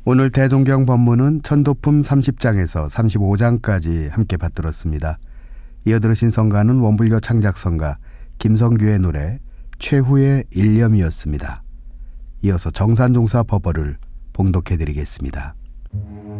오늘 대종경 법문은 천도품 30장에서 35장까지 함께 받들었습니다. 이어 들으신 성가는 원불교 창작성가 김성규의 노래 최후의 일념이었습니다. 이어서 정산종사 법어를 봉독해드리겠습니다.